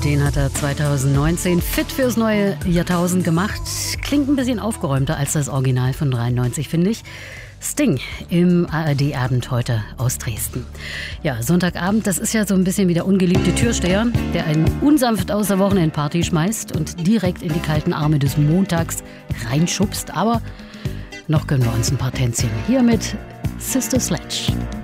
Den hat er 2019 fit fürs neue Jahrtausend gemacht. Klingt ein bisschen aufgeräumter als das Original von 93, finde ich. Sting im ARD-Abend heute aus Dresden. Ja, Sonntagabend, das ist ja so ein bisschen wie der ungeliebte Türsteher, der einen unsanft aus der Wochenendparty schmeißt und direkt in die kalten Arme des Montags reinschubst. Aber noch gönnen wir uns ein paar Tänzchen. Hier mit Sister Sledge.